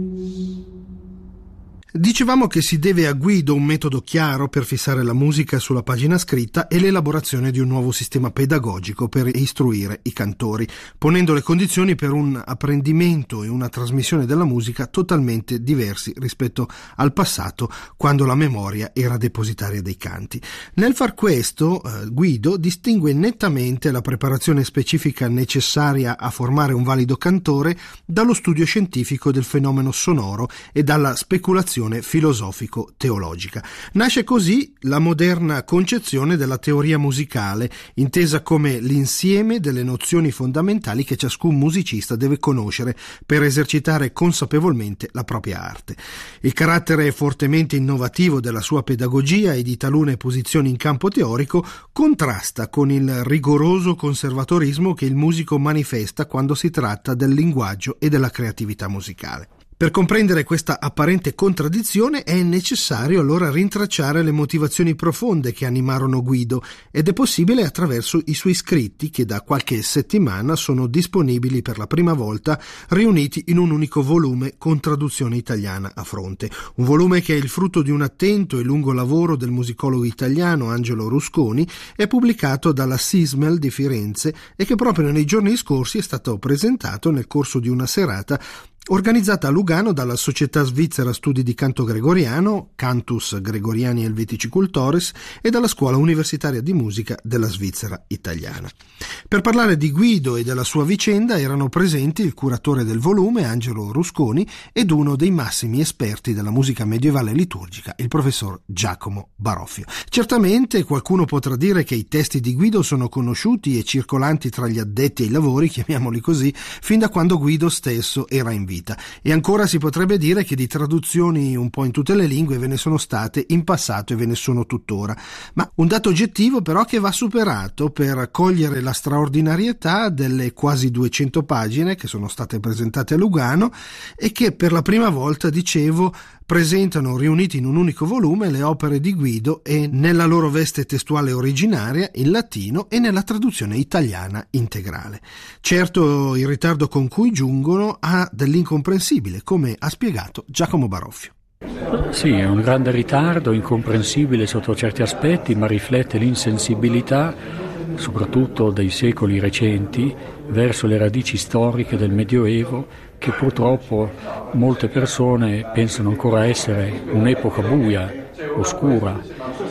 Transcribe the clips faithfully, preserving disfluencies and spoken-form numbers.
Dicevamo che si deve a Guido un metodo chiaro per fissare la musica sulla pagina scritta e l'elaborazione di un nuovo sistema pedagogico per istruire i cantori, ponendo le condizioni per un apprendimento e una trasmissione della musica totalmente diversi rispetto al passato, quando la memoria era depositaria dei canti. Nel far questo, eh, Guido distingue nettamente la preparazione specifica necessaria a formare un valido cantore dallo studio scientifico del fenomeno sonoro e dalla speculazione filosofico-teologica. Nasce così la moderna concezione della teoria musicale, intesa come l'insieme delle nozioni fondamentali che ciascun musicista deve conoscere per esercitare consapevolmente la propria arte. Il carattere fortemente innovativo della sua pedagogia e di talune posizioni in campo teorico contrasta con il rigoroso conservatorismo che il musico manifesta quando si tratta del linguaggio e della creatività musicale. Per comprendere questa apparente contraddizione è necessario allora rintracciare le motivazioni profonde che animarono Guido, ed è possibile attraverso i suoi scritti che da qualche settimana sono disponibili per la prima volta riuniti in un unico volume con traduzione italiana a fronte. Un volume che è il frutto di un attento e lungo lavoro del musicologo italiano Angelo Rusconi, è pubblicato dalla Sismel di Firenze e che proprio nei giorni scorsi è stato presentato nel corso di una serata organizzata a Lugano dalla Società Svizzera Studi di Canto Gregoriano, Cantus Gregoriani Helvetici Cultores, e dalla Scuola Universitaria di Musica della Svizzera Italiana. Per parlare di Guido e della sua vicenda erano presenti il curatore del volume, Angelo Rusconi, ed uno dei massimi esperti della musica medievale liturgica, il professor Giacomo Baroffio. Certamente qualcuno potrà dire che i testi di Guido sono conosciuti e circolanti tra gli addetti ai lavori, chiamiamoli così, fin da quando Guido stesso era in vita. E ancora si potrebbe dire che di traduzioni un po' in tutte le lingue ve ne sono state in passato e ve ne sono tuttora. Ma un dato oggettivo però che va superato per cogliere la straordinarietà delle quasi duecento pagine che sono state presentate a Lugano e che per la prima volta, dicevo, presentano riuniti in un unico volume le opere di Guido e nella loro veste testuale originaria in latino e nella traduzione italiana integrale. Certo, il ritardo con cui giungono ha dell'incomprensibile, come ha spiegato Giacomo Baroffio. Sì, è un grande ritardo, incomprensibile sotto certi aspetti, ma riflette l'insensibilità, soprattutto dei secoli recenti, verso le radici storiche del Medioevo, che purtroppo molte persone pensano ancora essere un'epoca buia, oscura.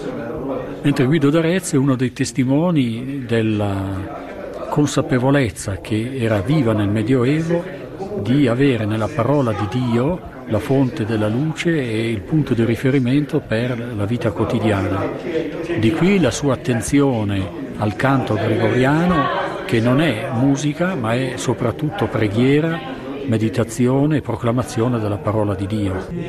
Mentre Guido d'Arezzo è uno dei testimoni della consapevolezza che era viva nel Medioevo di avere nella parola di Dio la fonte della luce e il punto di riferimento per la vita quotidiana. Di qui la sua attenzione al canto gregoriano, che non è musica ma è soprattutto preghiera, meditazione e proclamazione della parola di Dio.